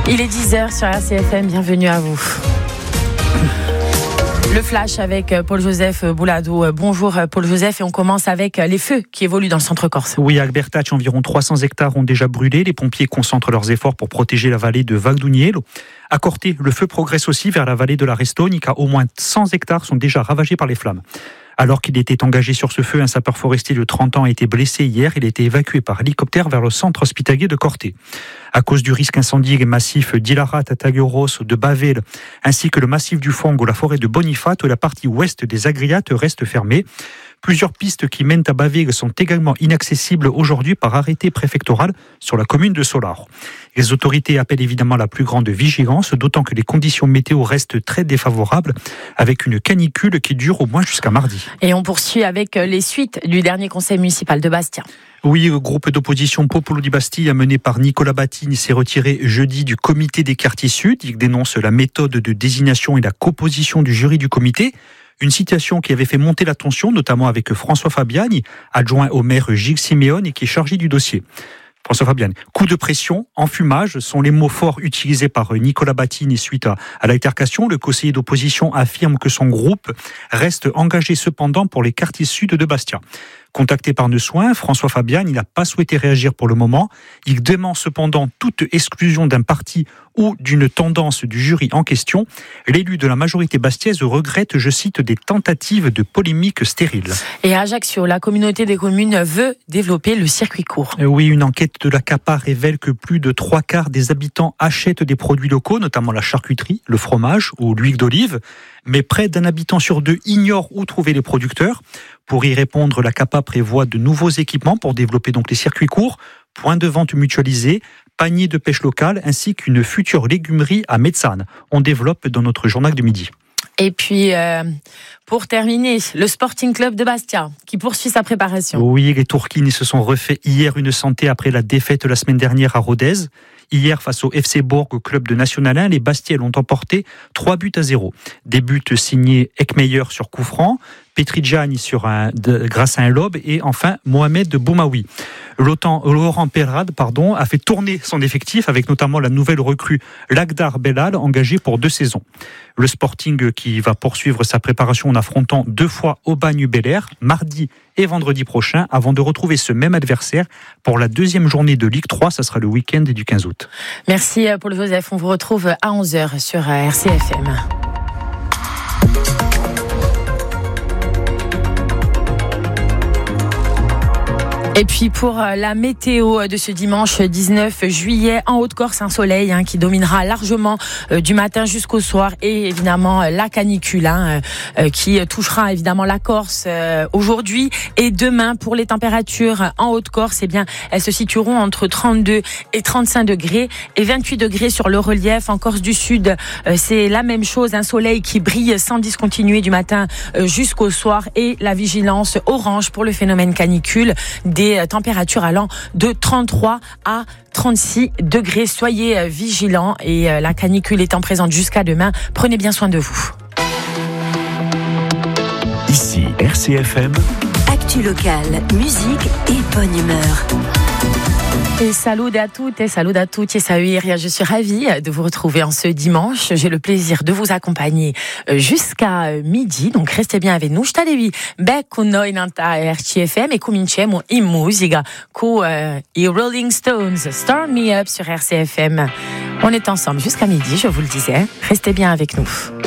Il est 10h sur RCFM, bienvenue à vous. Le flash avec Paul-Joseph Bouladou. Bonjour Paul-Joseph, et on commence avec les feux qui évoluent dans le centre corse. Oui, à Albertach, environ 300 hectares ont déjà brûlé. Les pompiers concentrent leurs efforts pour protéger la vallée de Vagduniello. À Corté, le feu progresse aussi vers la vallée de la Restoni, car au moins 100 hectares sont déjà ravagés par les flammes. Alors qu'il était engagé sur ce feu, un sapeur forestier de 30 ans a été blessé hier. Il a été évacué par hélicoptère vers le centre hospitalier de Corté. À cause du risque incendie, les massifs d'Ilara, Tatagueros, de Bavel, ainsi que le massif du Fong ou la forêt de Bonifato, la partie ouest des Agriates reste fermée. Plusieurs pistes qui mènent à Bavel sont également inaccessibles aujourd'hui par arrêté préfectoral sur la commune de Solaro. Les autorités appellent évidemment la plus grande vigilance, d'autant que les conditions météo restent très défavorables, avec une canicule qui dure au moins jusqu'à mardi. Et on poursuit avec les suites du dernier conseil municipal de Bastia. Oui, le groupe d'opposition Popolo di Bastia, mené par Nicolas Battini, s'est retiré jeudi du comité des quartiers sud. Il dénonce la méthode de désignation et la composition du jury du comité. Une situation qui avait fait monter la tension, notamment avec François Fabiani, adjoint au maire Gilles Siméone et qui est chargé du dossier. François Fabiani, coup de pression, enfumage sont les mots forts utilisés par Nicolas Battini suite à l'altercation. Le conseiller d'opposition affirme que son groupe reste engagé cependant pour les quartiers sud de Bastia. Contacté par Nos Soins, François Fabiani n'a pas souhaité réagir pour le moment. Il dément cependant toute exclusion d'un parti ou d'une tendance du jury en question. L'élu de la majorité bastiaise regrette, je cite, des tentatives de polémique stériles. Et à Ajaccio, la communauté des communes veut développer le circuit court. Oui, une enquête de la CAPA révèle que plus de 3/4 des habitants achètent des produits locaux, notamment la charcuterie, le fromage ou l'huile d'olive. Mais près d'un habitant sur deux ignore où trouver les producteurs. Pour y répondre, la CAPA prévoit de nouveaux équipements pour développer donc les circuits courts, points de vente mutualisés, paniers de pêche locale, ainsi qu'une future légumerie à Mezzane. On développe dans notre journal de midi. Et puis, pour terminer, le Sporting Club de Bastia, qui poursuit sa préparation. Oui, les Tourquines se sont refait hier une santé après la défaite la semaine dernière à Rodez. Hier, face au FC Bourg, au club de National 1, les Bastiais ont emporté 3-0. Des buts signés Ekmeyer sur coup franc, Petrigiani grâce à un lob et enfin Mohamed Boumaoui. Laurent Perrade a fait tourner son effectif avec notamment la nouvelle recrue Lagdar Bellal engagée pour 2 saisons. Le Sporting qui va poursuivre sa préparation en affrontant 2 fois Aubagne-Bel-Air, mardi et vendredi prochain, avant de retrouver ce même adversaire pour la 2e journée de Ligue 3, ça sera le week-end du 15 août. Merci Paul-Joseph, on vous retrouve à 11h sur RCFM. Et puis pour la météo de ce dimanche 19 juillet, en Haute-Corse, un soleil qui dominera largement du matin jusqu'au soir et évidemment la canicule qui touchera évidemment la Corse aujourd'hui et demain. Pour les températures en Haute-Corse, elles se situeront entre 32 et 35 degrés et 28 degrés sur le relief. En Corse du Sud, c'est la même chose, un soleil qui brille sans discontinuer du matin jusqu'au soir et la vigilance orange pour le phénomène canicule. Des températures allant de 33 à 36 degrés. Soyez vigilants et la canicule étant présente jusqu'à demain, prenez bien soin de vous. Ici RCFM. Actu locale, musique et bonne humeur. Et salut à toutes et salut à tutti e saluti. Je suis ravie de vous retrouver en ce dimanche. J'ai le plaisir de vous accompagner jusqu'à midi. Donc restez bien avec nous. Statevi con noi in RCFM e cominciamo in musica con i Rolling Stones. Start Me Up sur RCFM. On est ensemble jusqu'à midi, je vous le disais. Restez bien avec nous.